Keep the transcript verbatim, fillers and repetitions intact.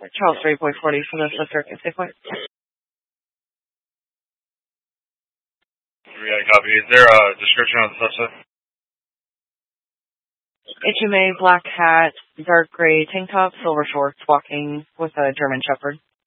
Charles three point forty for the Fifth Circuit. Point. We got a copy. Is there a description on the suspect? H M A, black hat, dark gray tank top, silver shorts, walking with a German Shepherd.